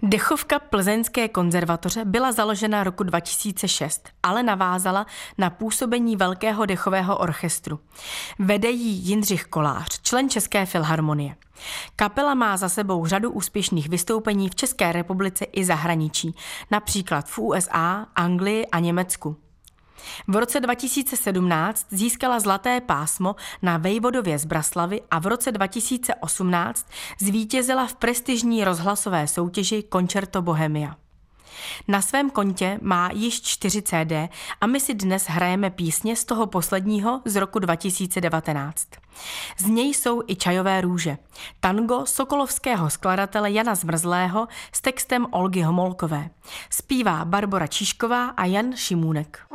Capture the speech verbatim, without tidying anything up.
Dechovka Plzeňské konzervatoře byla založena roku dva tisíce šest, ale navázala na působení Velkého dechového orchestru. Vede ji Jindřich Kolář, člen České filharmonie. Kapela má za sebou řadu úspěšných vystoupení v České republice i zahraničí, například v U S A, Anglii a Německu. V roce dva tisíce sedmnáct získala zlaté pásmo na Vejvodově z Braslavy a v roce dva tisíce osmnáct zvítězila v prestižní rozhlasové soutěži Concerto Bohemia. Na svém kontě má již čtyři C D a my si dnes hrajeme písně z toho posledního z roku dva tisíce devatenáct. Z něj jsou i Čajové růže, tango sokolovského skladatele Jana Zmrzlého s textem Olgy Homolkové. Zpívá Barbora Číšková a Jan Šimůnek.